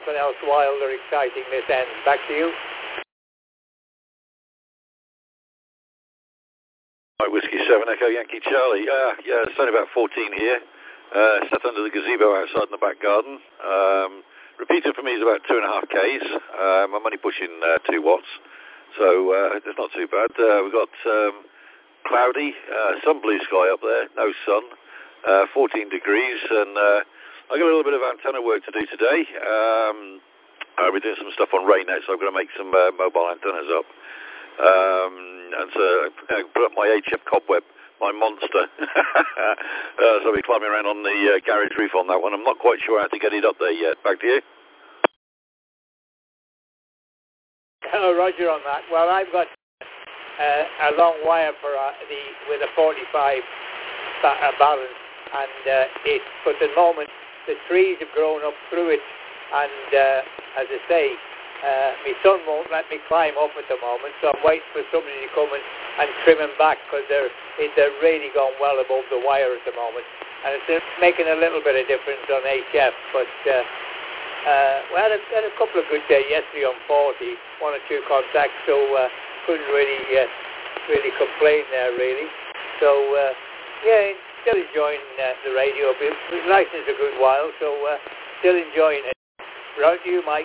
nothing else wild or exciting this end. Back to you. Right, Whiskey 7 Echo Yankee Charlie. Yeah, it's only about 14 here. Sat under the gazebo outside in the back garden. Repeater for me is about 2.5 Ks. I'm only pushing 2 watts, so it's not too bad. We've got cloudy, some blue sky up there, no sun, 14 degrees, and I've got a little bit of antenna work to do today. I'll be doing some stuff on RayNet, so I'm going to make some mobile antennas up. And so I put up my HF cobweb, my monster. So I'll be climbing around on the garage roof on that one. I'm not quite sure how to get it up there yet. Back to you. Hello, Roger, on that. Well, I've got a long wire for with a 45 balance, and but at the moment the trees have grown up through it, and as I say, my son won't let me climb up at the moment, so I'm waiting for somebody to come and trim them back, because they're really gone well above the wire at the moment, and it's making a little bit of difference on HF. But we had a couple of good days yesterday on 40, 1 or 2 contacts, so couldn't really complain there really. So yeah, still enjoying the radio. We've licensed a good while, so still enjoying it. Right to you, Mike.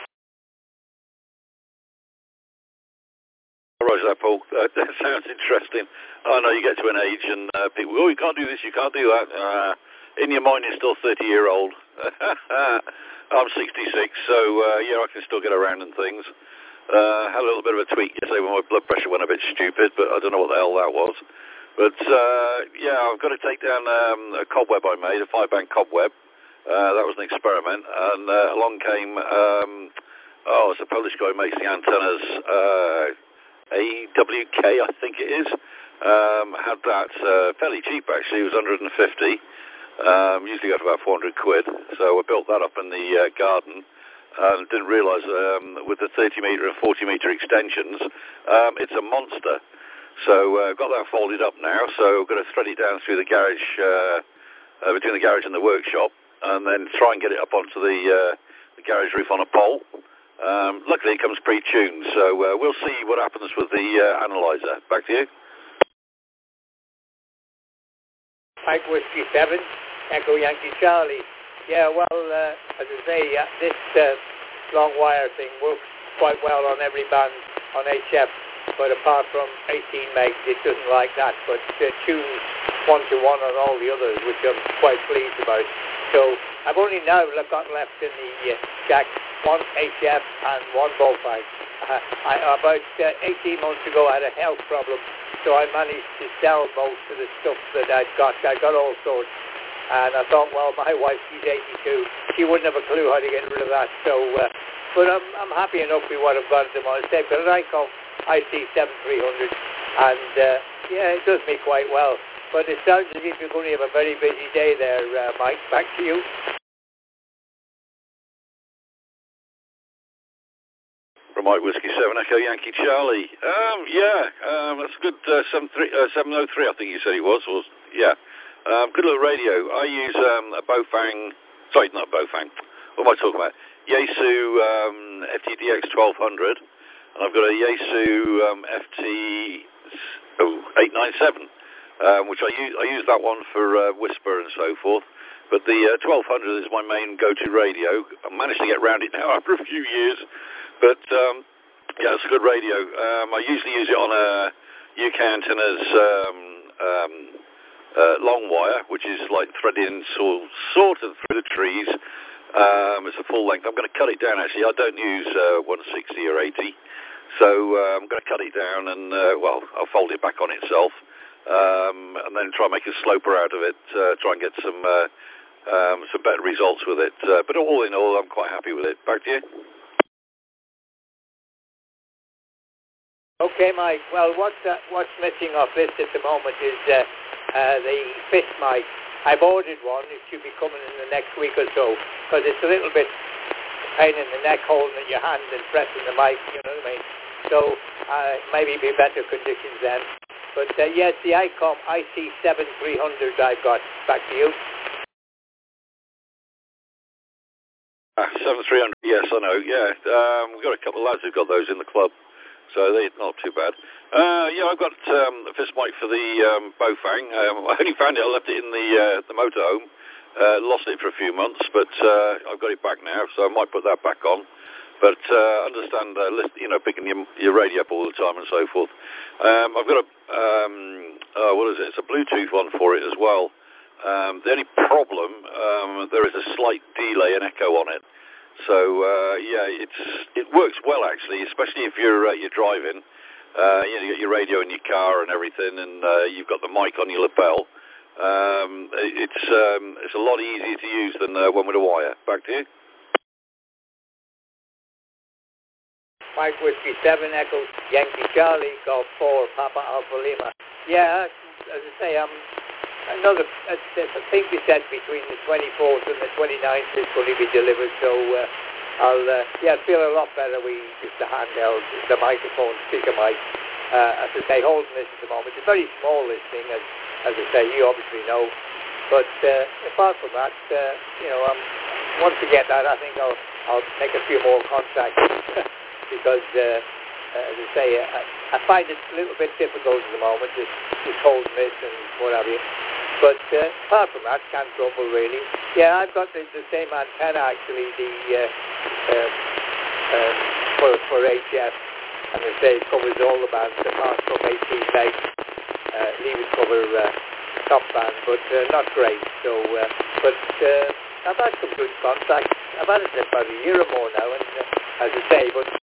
Roger that, Paul. That sounds interesting. I know you get to an age and people, oh, you can't do this, you can't do that. In your mind, you're still 30-year-old. I'm 66, so yeah, I can still get around and things. Had a little bit of a tweak yesterday when my blood pressure went a bit stupid, but I don't know what the hell that was. But yeah, I've got to take down a cobweb I made, a 5-band cobweb. That was an experiment, and along came, it's a Polish guy who makes the antennas, AWK, I think it is. Had that fairly cheap actually. It was 150. Usually got about 400 quid. So I built that up in the garden, and didn't realise with the 30 metre and 40 metre extensions, it's a monster. So I've got that folded up now. So I'm going to thread it down through the garage, between the garage and the workshop, and then try and get it up onto the garage roof on a pole. Luckily it comes pre-tuned, so we'll see what happens with the analyzer. Back to you. Mike Whiskey 7, Echo Yankee Charlie. Yeah, well, as I say, this long wire thing works quite well on every band on HF, but apart from 18 megs, it doesn't like that, but tunes 1-to-1 on all the others, which I'm quite pleased about. So I've only now got left in the jack 1 HF and 1 Bullfight. About 18 months ago I had a health problem, so I managed to sell most of the stuff that I'd got. I got all sorts, and I thought, well, my wife, she's 82, she wouldn't have a clue how to get rid of that. So, but I'm happy enough with what I've got at the moment. I've got an ICOM IC7300, and yeah, it does me quite well. But it sounds as if you're going to have a very busy day there, Mike. Back to you. From Mike Whiskey 7 Echo Yankee Charlie. That's a good 703, I think you said it was. Yeah. Good little radio. I use a Bofang, sorry, not Bofang. What am I talking about? Yaesu FTDX 1200, and I've got a Yaesu FT 897, which I use that one for Whisper and so forth. But the 1200 is my main go-to radio. I managed to get around it now after a few years. But, yeah, it's a good radio. I usually use it on a UK Antennas long wire, which is like threading sort of through the trees. It's a full length. I'm going to cut it down, actually. I don't use 160 or 80. So I'm going to cut it down and, I'll fold it back on itself. And then try and make a sloper out of it, try and get some better results with it. But all in all, I'm quite happy with it. Back to you. Okay, Mike. Well, what's missing off this at the moment is the fist mic. I've ordered one. It should be coming in the next week or so, because it's a little bit pain in the neck holding in your hand and pressing the mic, you know what I mean? So maybe be better conditions then. But yes, the ICOM IC7300 I've got. Back to you. 7300, yes, I know, yeah. We've got a couple of lads who've got those in the club, so they're not too bad. Yeah, I've got a fist mic for the Bofang. I only found it, I left it in the motorhome. Lost it for a few months, but I've got it back now, so I might put that back on. But understand, picking your radio up all the time and so forth. I've got what is it? It's a Bluetooth one for it as well. The only problem, there is a slight delay and echo on it. So it works well actually, especially if you're driving. You got your radio in your car and everything, and you've got the mic on your lapel. It's a lot easier to use than one with a wire. Back to you. Mike Whiskey 7 Echo Yankee Charlie Golf 4 Papa Alpha Lima. Yeah, as I say, there's a thing we said between the 24th and the 29th is going to be delivered, so I'll feel a lot better. We use the handheld, the microphone, speaker mic. As I say, holding this at the moment. It's very small, this thing, as I say, you obviously know. But apart from that, once we get that, I think I'll make a few more contacts because, as I say, I find it a little bit difficult at the moment, just holding this and what have you. But apart from that, can't grumble really. Yeah, I've got the same antenna actually, for HF, and as I say, it covers all the bands apart from 18 meg. Leave it cover top band, but not great. So, I've had some good contacts. I've had it about a year or more now, and as I say, but